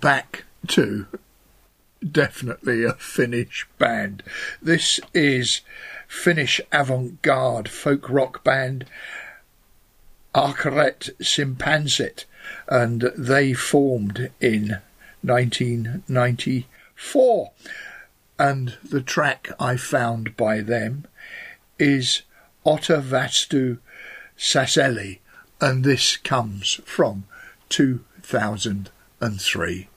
back to definitely a Finnish band. This is Finnish avant-garde folk rock band Arkaret Simpansit, and they formed in 1994. And the track I found by them is Otta Vastu Saseli, and this comes from 2003.